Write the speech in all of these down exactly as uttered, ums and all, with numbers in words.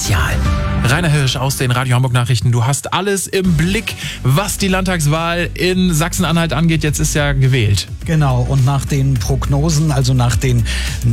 Spezial. Rainer Hirsch aus den Radio Hamburg Nachrichten. Du hast alles im Blick, was die Landtagswahl in Sachsen-Anhalt angeht. Jetzt ist ja gewählt. Genau, und nach den Prognosen, also nach den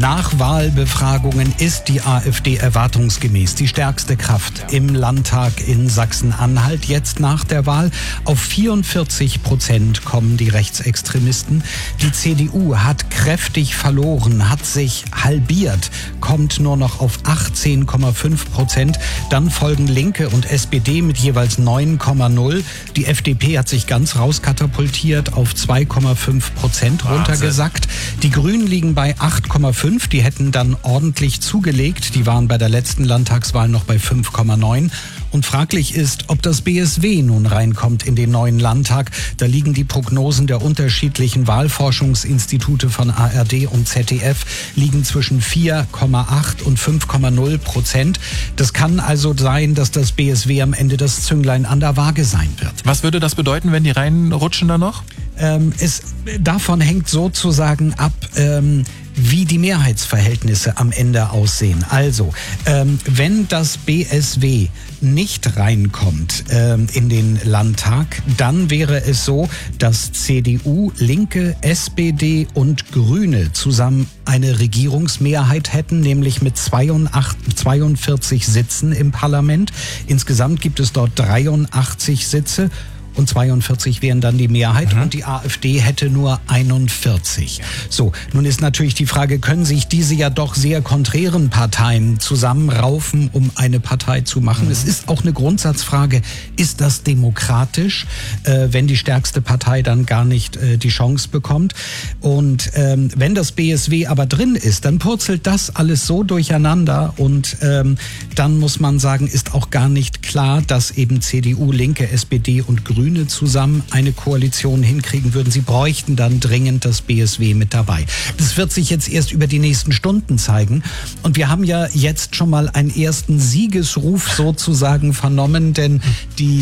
Nachwahlbefragungen, ist die AfD erwartungsgemäß die stärkste Kraft im Landtag in Sachsen-Anhalt. Jetzt nach der Wahl auf vierundvierzig Prozent kommen die Rechtsextremisten. Die C D U hat kräftig verloren, hat sich halbiert, kommt nur noch auf achtzehn Komma fünf Prozent. Dann folgen Linke und S P D mit jeweils neun Komma null. Die F D P hat sich ganz rauskatapultiert auf zwei Komma fünf Prozent runtergesackt. Die Grünen liegen bei acht Komma fünf. Die hätten dann ordentlich zugelegt. Die waren bei der letzten Landtagswahl noch bei fünf Komma neun. Und fraglich ist, ob das B S W nun reinkommt in den neuen Landtag. Da liegen die Prognosen der unterschiedlichen Wahlforschungsinstitute von A R D und Z D F liegen zwischen vier Komma acht und fünf Komma null Prozent. Das kann also sein, dass das B S W am Ende das Zünglein an der Waage sein wird. Was würde das bedeuten, wenn die reinrutschen da noch? Ähm, es, davon hängt sozusagen ab, ähm, wie die Mehrheitsverhältnisse am Ende aussehen. Also, ähm, wenn das B S W nicht reinkommt ähm, in den Landtag, dann wäre es so, dass C D U, Linke, S P D und Grüne zusammen eine Regierungsmehrheit hätten, nämlich mit zweiundvierzig Sitzen im Parlament. Insgesamt gibt es dort dreiundachtzig Sitze. Und zweiundvierzig wären dann die Mehrheit mhm. und die AfD hätte nur einundvierzig. So, nun ist natürlich die Frage, können sich diese ja doch sehr konträren Parteien zusammenraufen, um eine Partei zu machen? Mhm. Es ist auch eine Grundsatzfrage, ist das demokratisch, äh, wenn die stärkste Partei dann gar nicht äh, die Chance bekommt? Und ähm, wenn das B S W aber drin ist, dann purzelt das alles so durcheinander und ähm, dann muss man sagen, ist auch gar nicht klar, dass eben C D U, Linke, S P D und Grüne zusammen eine Koalition hinkriegen würden. Sie bräuchten dann dringend das B S W mit dabei. Das wird sich jetzt erst über die nächsten Stunden zeigen. Und wir haben ja jetzt schon mal einen ersten Siegesruf sozusagen vernommen, denn die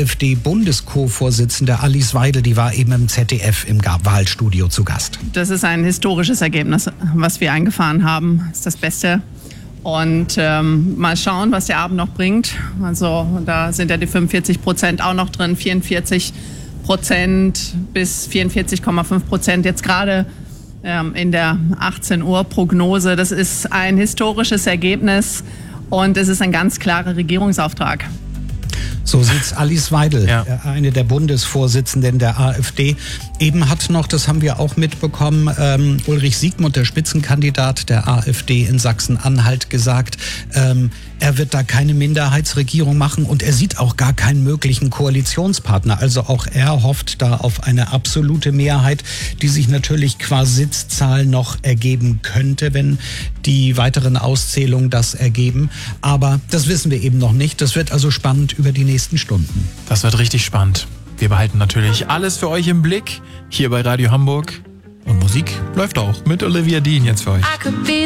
AfD-Bundes-Co-Vorsitzende Alice Weidel, die war eben im Z D F im Wahlstudio zu Gast. Das ist ein historisches Ergebnis, was wir eingefahren haben. Das ist das Beste. Und ähm, mal schauen, was der Abend noch bringt. Also da sind ja die fünfundvierzig Prozent auch noch drin, vierundvierzig Prozent bis vierundvierzig Komma fünf Prozent jetzt gerade ähm, in der achtzehn Uhr Prognose. Das ist ein historisches Ergebnis und es ist ein ganz klarer Regierungsauftrag. So sieht's Alice Weidel, ja. eine der Bundesvorsitzenden der AfD. Eben hat noch, das haben wir auch mitbekommen, ähm, Ulrich Siegmund, der Spitzenkandidat der AfD in Sachsen-Anhalt, gesagt, ähm, er wird da keine Minderheitsregierung machen und er sieht auch gar keinen möglichen Koalitionspartner. Also auch er hofft da auf eine absolute Mehrheit, die sich natürlich qua Sitzzahl noch ergeben könnte, wenn die weiteren Auszählungen das ergeben. Aber das wissen wir eben noch nicht. Das wird also spannend über die nächsten Stunden. Das wird richtig spannend. Wir behalten natürlich alles für euch im Blick hier bei Radio Hamburg. Und Musik läuft auch mit Olivia Dean jetzt für euch.